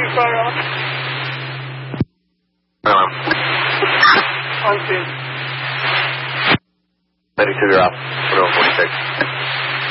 too far off. Hello. On 2. 92, you're off. 46.